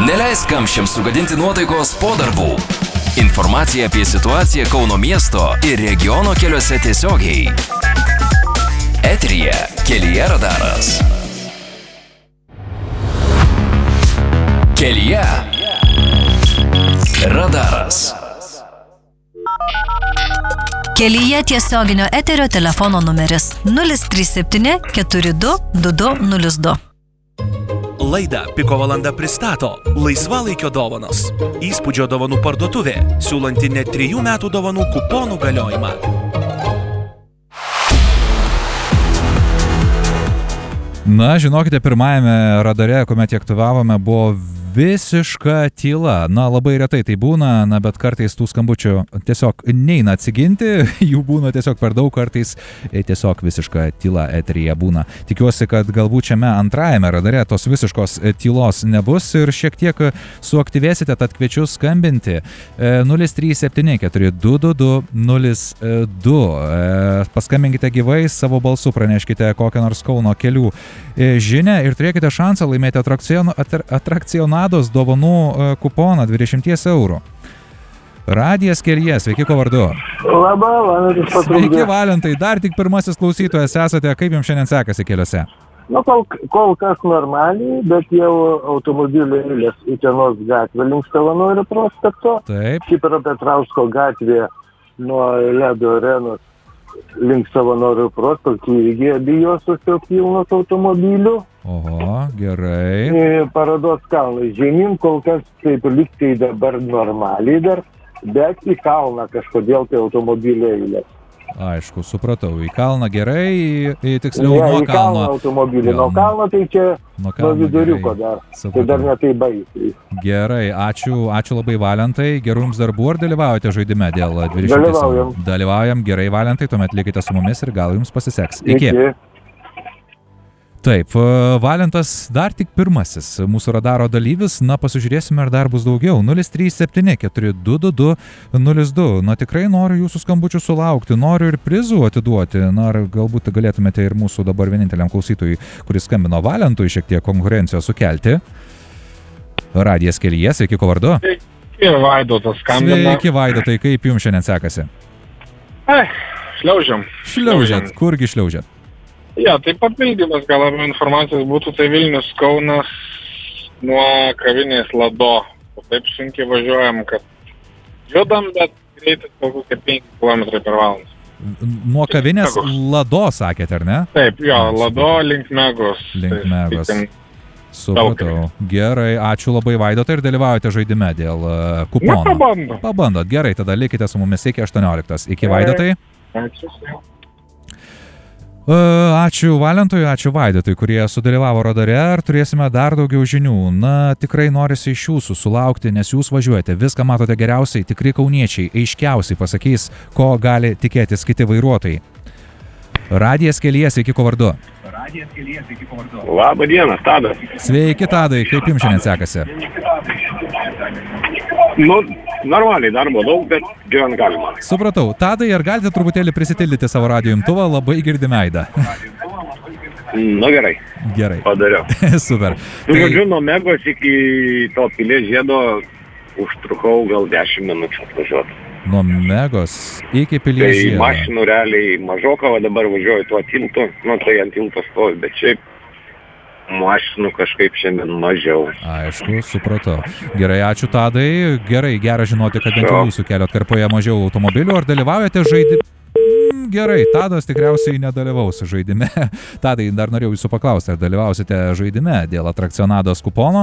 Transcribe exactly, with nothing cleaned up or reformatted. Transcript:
Neleisk kamščiams sugadinti nuotaikos po darbų. Informacija apie situaciją Kauno miesto ir regiono keliuose tiesiogiai. Eteryje Kelyje radaras. Kelyje radaras. Kelyje tiesioginio eterio telefono numeris nulis trys septyni keturi du du du nulis du. Laidą Piko valanda pristato Laisvalaikio dovanos. Įspūdžio dovanų parduotuvė, siūlanti net trijų metų dovanų kuponų galiojimą. Na, žinokite, pirmajame radare, kuomet jį aktyvavome, buvo visiška tyla. Na, labai retai tai būna, na, bet kartais tų skambučių tiesiog neina atsiginti, jų būna tiesiog per daug, kartais tiesiog visiška tyla eteryje būna. Tikiuosi, kad galbūt šiame antrajame radare tos visiškos tylos nebus ir šiek tiek suaktyvėsite, tad kviečiu skambinti nulis trys septyni keturi du du du nulis du. Paskambinkite gyvai, savo balsu praneškite kokią nors Kauno kelių žinią ir turėkite šansą laimėti atrakcionados dovanų kuponą dvidešimt eurų. Radijas Kelyje, sveiki, ko vardu? Labą, Valentas patrūkė. Sveiki, Valentai, dar tik pirmasis klausytojas esate, kaip jums šiandien sekasi keliuose? Nu, kol, kol kas normaliai, bet jau automobilių eilės Utenos gatvė link Savanorių prospekto. Taip. Kipro Petrausko gatvė nuo Ledo arenos link Savanorių prospektų irgi abiejosios pilnos automobilių. Oho, gerai. Parodos kalną žemyn, kol kas kaip liktai dabar normaliai dar, bet į kalną kažkodėl tai automobilių eilės. Aišku, supratau, į kalną gerai, į, tiksliau ja, nuo į kalno. kalną automobilį, nuo kalno tai čia nuo, nuo viduriuko dar, supratau. Tai dar ne tai baisiai. Gerai, ačiū, ačiū labai, Valentai, gerų jums darbų, ar dalyvaujate žaidime dėl dvidešimt? Dalyvaujam. Dalyvaujam, gerai, Valentai, tuomet likite su mumis ir gal jums pasiseks. Iki. Iki. Taip, Valentas dar tik pirmasis mūsų radaro dalyvis, na pasižiūrėsime, ar dar bus daugiau. nulis trys septyni keturi du du du nulis du. Na tikrai noriu jūsų skambučių sulaukti, noriu ir prizų atiduoti. Na ar galbūt galėtumėte ir mūsų dabar vieninteliam klausytojui, kuris skambino Valentui, šiek tiek konkurencijos sukelti. Radijas Kelyje, sveiki, ko vardu? Sveiki, Vaidotas skambina. Sveiki, Vaidotai, kaip jums šiandien sekasi? Eh, šliaužiam. Šliaužiat, kurgi šliaužiat? Ja, tai papildymas, gal labiau informacijos būtų, tai Vilnius Kaunas nuo kavinės Lado. Taip sunkiai važiuojam, kad judam, bet greitis kokie penki kilometrai per valandą. Nuo kavinės Lado, sakėte, ar ne? Taip, jo, Lado link Megos. Link Megos. Supratau. Gerai, ačiū labai, Vaidotai, ir dalyvaujate žaidime dėl uh, kupono. Na, pabandom. Pabandot, gerai, tada likite su mumis iki aštuonioliktos. Iki, Vaidotai. Ačiū. Ačiū Valentui, ačiū Vaidotai, kurie sudalyvavo radare, ar turėsime dar daugiau žinių. Na, tikrai norisi iš jūsų sulaukti, nes jūs važiuojate, viską matote geriausiai, tikri kauniečiai, aiškiausiai pasakys, ko gali tikėtis kiti vairuotojai. Radijas Kelyje, sveiki, ko vardu? Radijas Kelyje, sveiki, ko vardu? Labą dieną, Tadas. Sveiki, Tadai, kaip jums šiandien sekasi? Nu, normaliai, darbo daug, bet gyvent galima. Supratau. Tadai, ar galite truputėlį prisitildyti savo radijo imtuvą, labai girdime aidą. Nu gerai. Gerai. Padariau. Super. Tai... Žodžiu, nuo Megos iki to Pilies žiedo užtrukau gal dešimt minučių atvažiuoti. Nuo Megos iki Pilies žiedo. Tai mašinų realiai mažoka, o dabar važiuoju tuo tiltu, nu tai ant tilto stovi, bet šiaip mašinų kažkaip šiandien mažiau. Aišku, supratau. Gerai, ačiū Tadai. Gerai, gera žinoti, kad bent jau jūsų kelio atkarpoje mažiau automobilių. Ar dalyvaujate žaidime? Gerai, Tadas tikriausiai nedalyvaus žaidime. Tadai, dar norėjau jūsų paklausti, ar dalyvausite žaidime dėl atrakcionados kupono?